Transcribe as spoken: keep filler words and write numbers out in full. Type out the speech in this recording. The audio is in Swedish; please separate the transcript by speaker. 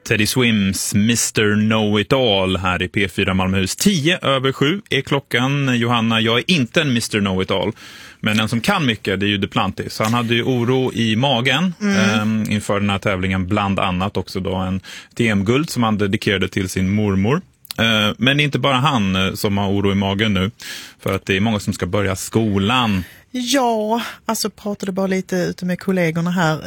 Speaker 1: Teddy Swims mister Know-It-All här i P fyra Malmöhus. Tio över sju är klockan. Johanna, jag är inte en mister Know-It-All. Men en som kan mycket, det är ju Duplantis. Han hade ju oro i magen mm. eh, inför den här tävlingen. Bland annat också då en T M-guld som han dedikerade till sin mormor. Eh, men det är inte bara han eh, som har oro i magen nu. För att det är många som ska börja skolan.
Speaker 2: Ja, alltså pratade bara lite ute med kollegorna här.